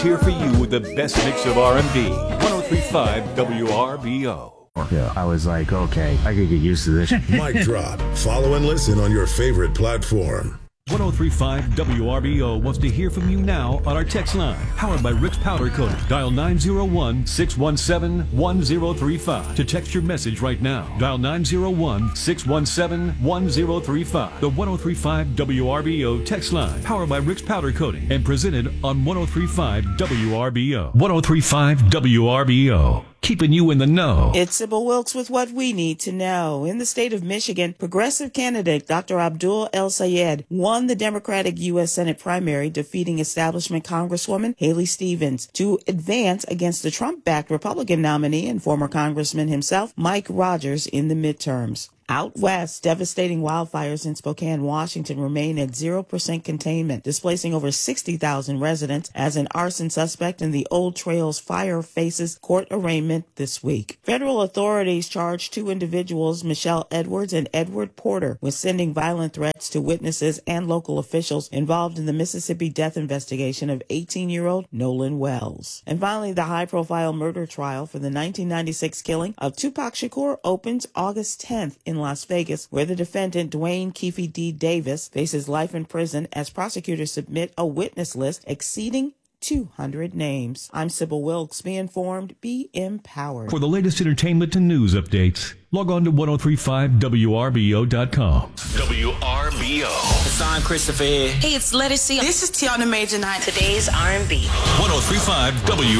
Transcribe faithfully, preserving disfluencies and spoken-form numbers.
Here for you with the best mix of R and B. ten thirty-five W R B O. Yeah, I was like, okay, I could get used to this. Mic drop. Follow and listen on your favorite platform. ten thirty-five W R B O wants to hear from you now on our text line, powered by Rick's Powder Coating. Dial nine zero one, six one seven, one zero three five to text your message right now. Dial nine zero one, six one seven, one zero three five. The ten thirty-five W R B O text line, powered by Rick's Powder Coating, and presented on ten thirty-five W R B O. ten thirty-five W R B O. Keeping you in the know. It's Sybil Wilkes with what we need to know. In the state of Michigan, progressive candidate Doctor Abdul El-Sayed won the Democratic U S Senate primary, defeating establishment Congresswoman Haley Stevens to advance against the Trump-backed Republican nominee and former Congressman himself, Mike Rogers, in the midterms. Out west, devastating wildfires in Spokane, Washington remain at zero percent containment, displacing over sixty thousand residents as an arson suspect in the Old Trails fire faces court arraignment this week. Federal authorities charged two individuals, Michelle Edwards and Edward Porter, with sending violent threats to witnesses and local officials involved in the Mississippi death investigation of eighteen-year-old Nolan Wells. And finally, the high-profile murder trial for the nineteen ninety-six killing of Tupac Shakur opens August tenth in Las Vegas, where the defendant, Dwayne Keefe D. Davis, faces life in prison as prosecutors submit a witness list exceeding two hundred names. I'm Sybil Wilkes. Be informed, be empowered. For the latest entertainment and news updates, log on to ten thirty-five W R B O dot com. W R B O. It's I'm Christopher Ed. Hey, it's Lettuce C. This is Tiana Major Nine. Today's R and B. ten thirty-five W